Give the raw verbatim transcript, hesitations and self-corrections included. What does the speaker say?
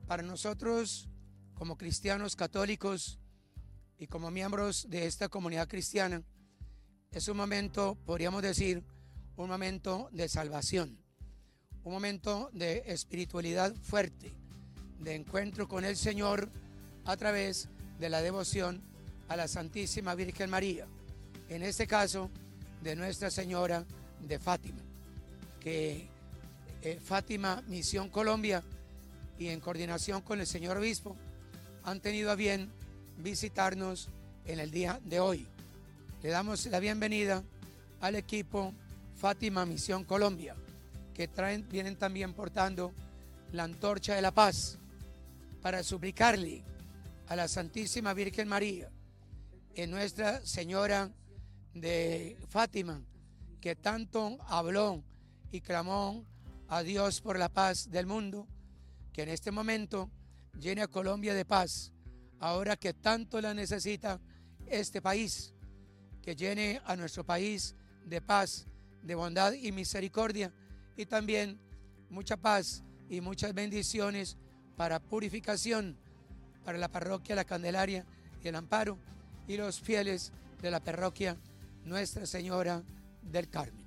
Para nosotros, como cristianos católicos y como miembros de esta comunidad cristiana, es un momento, podríamos decir, un momento de salvación, un momento de espiritualidad fuerte, de encuentro con el Señor a través de la devoción a la Santísima Virgen María, en este caso de Nuestra Señora de Fátima, que eh, Fátima Misión Colombia y en coordinación con el señor obispo han tenido a bien visitarnos en el día de hoy. Le damos la bienvenida al equipo Fátima Misión Colombia, que traen, vienen también portando la antorcha de la paz para suplicarle a la Santísima Virgen María, en Nuestra Señora de Fátima, que tanto habló y clamó a Dios por la paz del mundo, que en este momento llene a Colombia de paz, ahora que tanto la necesita este país, que llene a nuestro país de paz, de bondad y misericordia, y también mucha paz y muchas bendiciones para purificación para la parroquia La Candelaria y el Amparo y los fieles de la parroquia Nuestra Señora del Carmen.